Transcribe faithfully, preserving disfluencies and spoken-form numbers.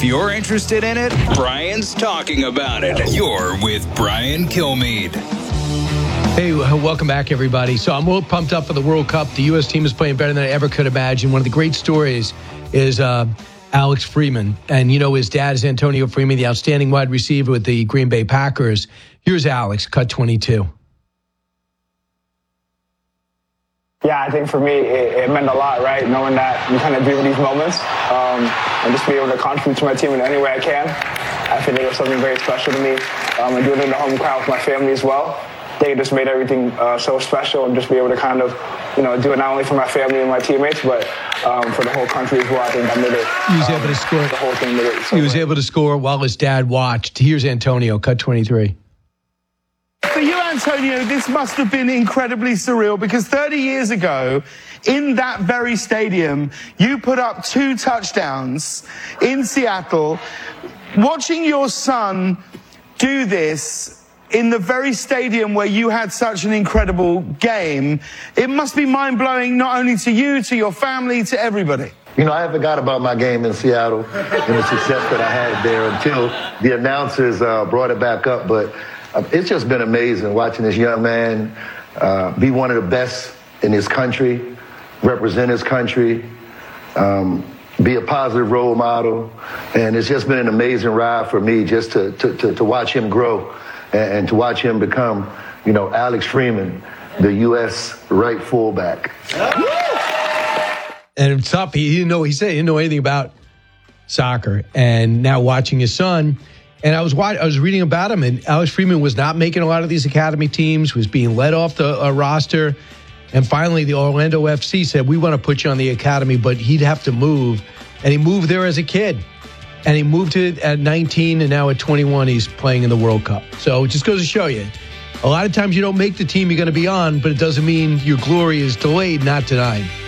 If you're interested in it, Brian's talking about it. You're with Brian Kilmeade. Hey, welcome back, everybody. So I'm real pumped up for the World Cup. The U S team is playing better than I ever could imagine. One of the great stories is uh, Alex Freeman. And, you know, his dad is Antonio Freeman, the outstanding wide receiver with the Green Bay Packers. Here's Alex, cut twenty-two. Yeah, I think for me, it, it meant a lot, right? Knowing that you kind of dream of these moments um, and just be able to contribute to my team in any way I can. I feel like it was something very special to me. Um, and doing it in the home crowd with my family as well. I think it just made everything uh, so special, and just be able to kind of, you know, do it not only for my family and my teammates, but um, for the whole country as well. I think I made it. He was um, able to score. The whole thing made it. So he was great. able to score while his dad watched. Here's Antonio, cut twenty-three. For you, Antonio, this must have been incredibly surreal, because thirty years ago, in that very stadium, you put up two touchdowns in Seattle. Watching your son do this in the very stadium where you had such an incredible game, it must be mind-blowing not only to you, to your family, to everybody. You know, I forgot about my game in Seattle and the success that I had there until the announcers uh, brought it back up. But uh, it's just been amazing watching this young man uh, be one of the best in his country, represent his country, um, be a positive role model. And it's just been an amazing ride for me just to, to, to, to watch him grow and, and to watch him become, you know, Alex Freeman, the U S right fullback. And it's up. He didn't know. He said he didn't know anything about soccer. And now watching his son, and I was watching, I was reading about him, and Alex Freeman was not making a lot of these academy teams. Was being let off the uh, roster, and finally the Orlando F C said, "We want to put you on the academy, but he'd have to move." And he moved there as a kid, and he moved it at nineteen, and now at twenty-one, he's playing in the World Cup. So it just goes to show you, a lot of times you don't make the team you're going to be on, but it doesn't mean your glory is delayed, not denied.